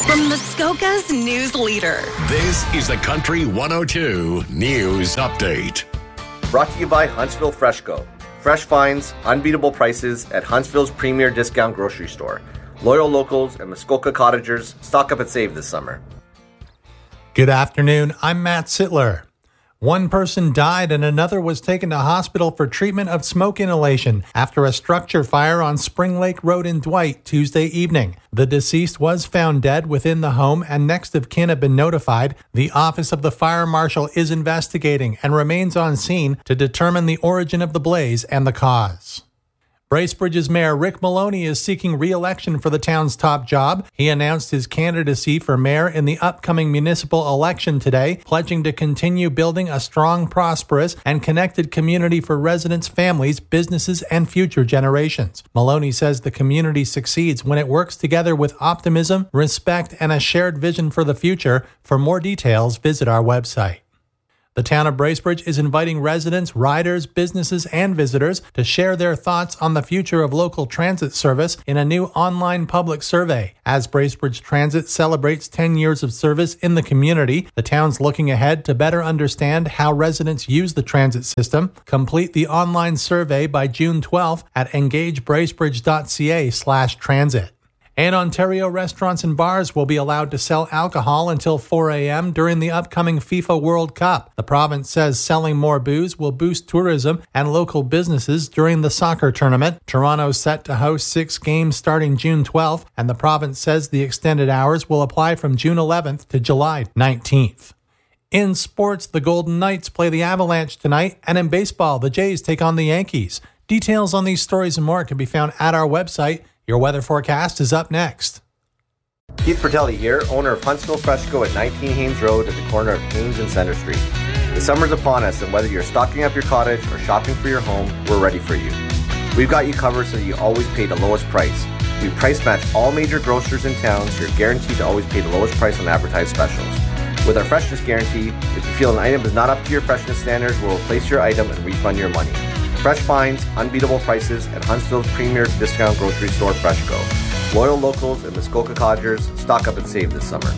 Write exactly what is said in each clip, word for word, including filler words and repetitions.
From Muskoka's news leader. This is the Country one oh two News Update. Brought to you by Huntsville Freshco. Fresh finds, unbeatable prices at Huntsville's premier discount grocery store. Loyal locals and Muskoka cottagers stock up and save this summer. Good afternoon. I'm Matt Sittler. One person died and another was taken to hospital for treatment of smoke inhalation after a structure fire on Spring Lake Road in Dwight Tuesday evening. The deceased was found dead within the home and next of kin have been notified. The Office of the Fire Marshal is investigating and remains on scene to determine the origin of the blaze and the cause. Bracebridge's Mayor Rick Maloney is seeking re-election for the town's top job. He announced his candidacy for mayor in the upcoming municipal election today, pledging to continue building a strong, prosperous, and connected community for residents, families, businesses, and future generations. Maloney says the community succeeds when it works together with optimism, respect, and a shared vision for the future. For more details, visit our website. The town of Bracebridge is inviting residents, riders, businesses, and visitors to share their thoughts on the future of local transit service in a new online public survey. As Bracebridge Transit celebrates ten years of service in the community, the town's looking ahead to better understand how residents use the transit system. Complete the online survey by June twelfth at engagebracebridge.ca slash transit. And Ontario restaurants and bars will be allowed to sell alcohol until four a.m. during the upcoming FIFA World Cup. The province says selling more booze will boost tourism and local businesses during the soccer tournament. Toronto is set to host six games starting June twelfth, and the province says the extended hours will apply from June eleventh to July nineteenth. In sports, the Golden Knights play the Avalanche tonight, and in baseball, the Jays take on the Yankees. Details on these stories and more can be found at our website. Your weather forecast is up next. Keith Fratelli here, owner of Huntsville Freshco at nineteen Haynes Road at the corner of Haynes and Center Street. The summer's upon us, and whether you're stocking up your cottage or shopping for your home, we're ready for you. We've got you covered so you always pay the lowest price. We price match all major grocers in town, so you're guaranteed to always pay the lowest price on advertised specials. With our freshness guarantee, if you feel an item is not up to your freshness standards, we'll replace your item and refund your money. Fresh finds, unbeatable prices at Huntsville's premier discount grocery store, Freshco. Loyal locals and Muskoka cottagers stock up and save this summer.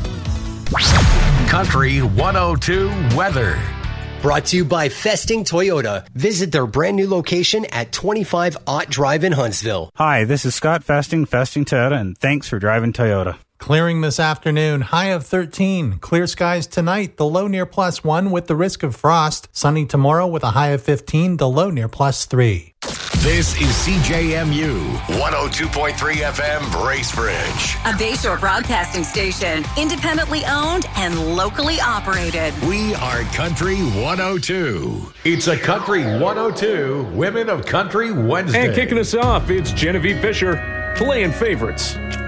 Country one oh two weather. Brought to you by Festing Toyota. Visit their brand new location at twenty-five Ott Drive in Huntsville. Hi, this is Scott Festing, Festing Toyota, and thanks for driving Toyota. Clearing this afternoon, high of thirteen. Clear skies tonight, the low near plus one with the risk of frost. Sunny tomorrow with a high of fifteen, the low near plus three. This is C J M U one oh two point three F M Bracebridge. A Bayshore broadcasting station, independently owned and locally operated. We are Country one oh two. It's a Country one oh two Women of Country Wednesday. And kicking us off, it's Genevieve Fisher playing favorites.